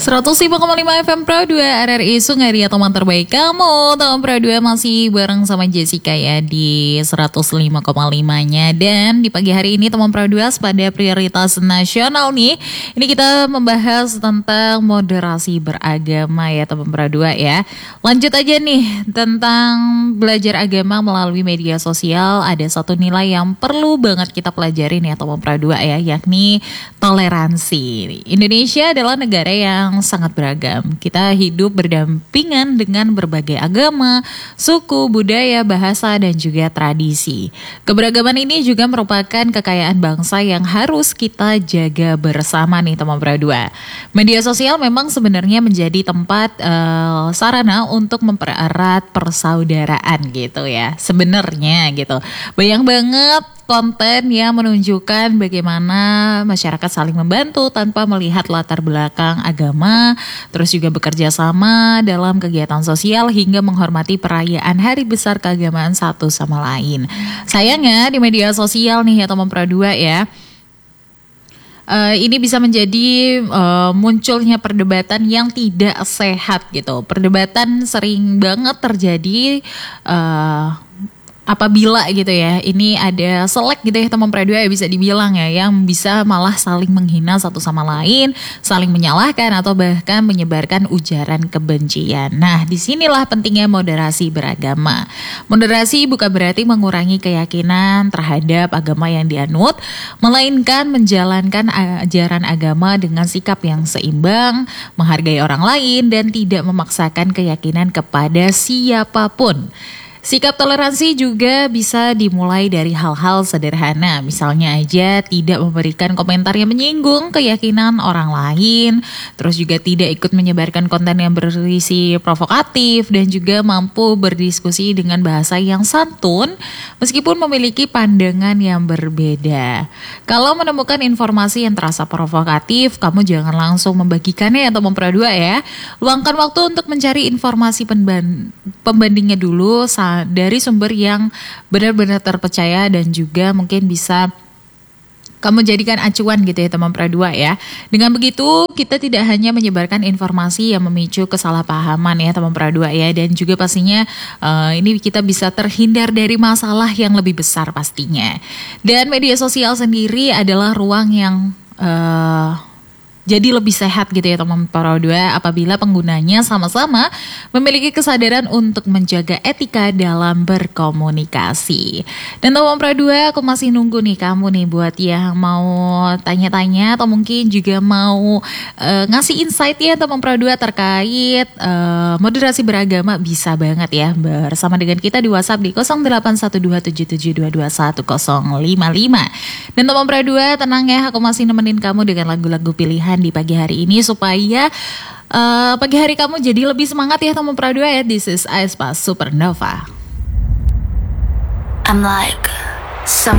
105,5 FM Pro 2 RRI Sungai teman terbaik kamu. Teman Pro 2 masih bareng sama Jessica ya di 105,5-nya. Dan di pagi hari ini teman Pro 2 pada prioritas nasional nih. Ini kita membahas tentang moderasi beragama ya teman Pro 2 ya. Lanjut aja nih tentang belajar agama melalui media sosial. Ada satu nilai yang perlu banget kita pelajarin ya teman Pro 2 ya, yakni toleransi. Indonesia adalah negara yang sangat beragam. Kita hidup berdampingan dengan berbagai agama, suku, budaya, bahasa, dan juga tradisi. Keberagaman ini juga merupakan kekayaan bangsa yang harus kita jaga bersama nih teman berdua. Media sosial memang sebenarnya menjadi tempat sarana untuk mempererat persaudaraan gitu ya. Sebenarnya gitu. Banyak banget konten yang menunjukkan bagaimana masyarakat saling membantu tanpa melihat latar belakang agama, terus juga bekerja sama dalam kegiatan sosial hingga menghormati perayaan hari besar keagamaan satu sama lain. Sayangnya di media sosial nih ya teman Pro 2 ya, ini bisa menjadi munculnya perdebatan yang tidak sehat gitu. Perdebatan sering banget terjadi apabila gitu ya, ini ada selek gitu ya teman Pro 2 ya bisa dibilang ya, yang bisa malah saling menghina satu sama lain, saling menyalahkan atau bahkan menyebarkan ujaran kebencian. Nah, disinilah pentingnya moderasi beragama. Moderasi bukan berarti mengurangi keyakinan terhadap agama yang dianut, melainkan menjalankan ajaran agama dengan sikap yang seimbang, menghargai orang lain dan tidak memaksakan keyakinan kepada siapapun. Sikap toleransi juga bisa dimulai dari hal-hal sederhana, misalnya aja tidak memberikan komentar yang menyinggung keyakinan orang lain, terus juga tidak ikut menyebarkan konten yang berisi provokatif dan juga mampu berdiskusi dengan bahasa yang santun meskipun memiliki pandangan yang berbeda. Kalau menemukan informasi yang terasa provokatif, kamu jangan langsung membagikannya atau memprodua ya. Luangkan waktu untuk mencari informasi pembandingnya dulu dari sumber yang benar-benar terpercaya dan juga mungkin bisa kamu jadikan acuan gitu ya teman Pro 2 ya. Dengan begitu kita tidak hanya menyebarkan informasi yang memicu kesalahpahaman ya teman Pro 2 ya, dan juga pastinya ini kita bisa terhindar dari masalah yang lebih besar pastinya. Dan media sosial sendiri adalah ruang yang jadi lebih sehat gitu ya teman Pro 2 apabila penggunanya sama-sama memiliki kesadaran untuk menjaga etika dalam berkomunikasi. Dan teman Pro 2, aku masih nunggu nih kamu nih buat yang mau tanya-tanya atau mungkin juga mau ngasih insight ya teman Pro 2 terkait moderasi beragama, bisa banget ya bersama dengan kita di WhatsApp di 081277221055. Dan teman Pro 2 tenang ya, aku masih nemenin kamu dengan lagu-lagu pilihan di pagi hari ini supaya pagi hari kamu jadi lebih semangat ya teman Pro 2 ya. This is aespa Supernova. I'm like some